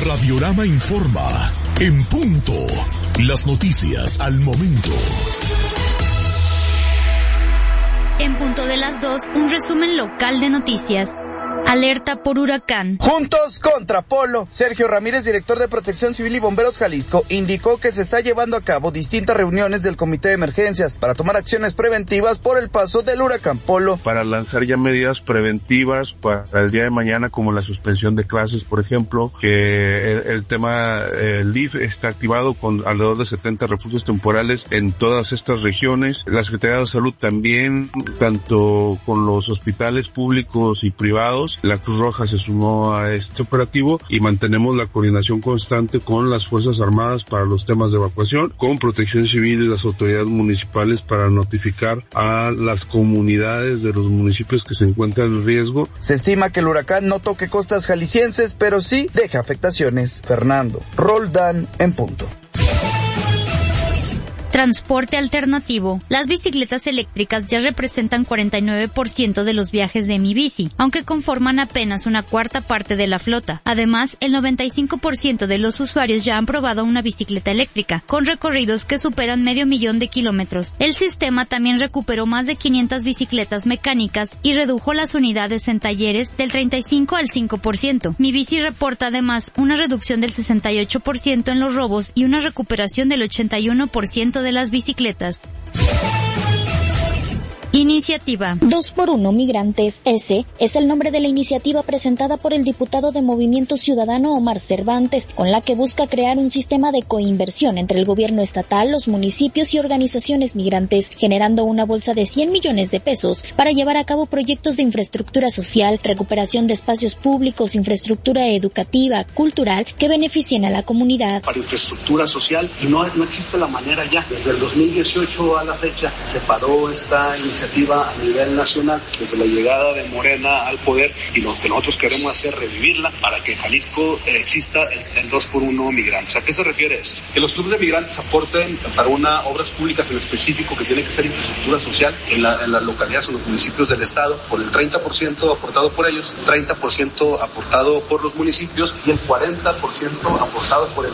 Radiorama informa. En punto. Las noticias al momento. En punto de las 2, un resumen local de noticias. Alerta por huracán. Juntos contra Polo. Sergio Ramírez, director de Protección Civil y Bomberos Jalisco, indicó que se está llevando a cabo distintas reuniones del Comité de Emergencias para tomar acciones preventivas por el paso del huracán Polo. Para lanzar ya medidas preventivas para el día de mañana, como la suspensión de clases, por ejemplo, que el tema, el DIF está activado con alrededor de 70 refugios temporales en todas estas regiones. La Secretaría de Salud también, tanto con los hospitales públicos y privados. La Cruz Roja se sumó a este operativo y mantenemos la coordinación constante con las Fuerzas Armadas para los temas de evacuación, con Protección Civil y las autoridades municipales para notificar a las comunidades de los municipios que se encuentran en riesgo. Se estima que el huracán no toque costas jaliscienses, pero sí deja afectaciones. Fernando Roldán, en punto. Transporte alternativo. Las bicicletas eléctricas ya representan 49% de los viajes de Mi Bici, aunque conforman apenas una cuarta parte de la flota. Además, el 95% de los usuarios ya han probado una bicicleta eléctrica, con recorridos que superan 500,000 de kilómetros. El sistema también recuperó más de 500 bicicletas mecánicas y redujo las unidades en talleres del 35 al 5%. Mi Bici reporta además una reducción del 68% en los robos y una recuperación del 81% de las bicicletas. Iniciativa 2x1 Migrantes. Ese es el nombre de la iniciativa presentada por el diputado de Movimiento Ciudadano Omar Cervantes, con la que busca crear un sistema de coinversión entre el gobierno estatal, los municipios y organizaciones migrantes, generando una bolsa de 100 millones de pesos para llevar a cabo proyectos de infraestructura social, recuperación de espacios públicos, infraestructura educativa, cultural, que beneficien a la comunidad. Para infraestructura social, y no existe la manera ya. Desde el 2018 a la fecha se paró esta iniciativa a nivel nacional desde la llegada de Morena al poder, y lo que nosotros queremos hacer es revivirla para que en Jalisco exista el 2x1 Migrantes. ¿A qué se refiere eso? Que los clubes de migrantes aporten para obras públicas en específico que tiene que ser infraestructura social en las localidades o los municipios del estado, con el 30% aportado por ellos, 30% aportado por los municipios y el 40% aportado por el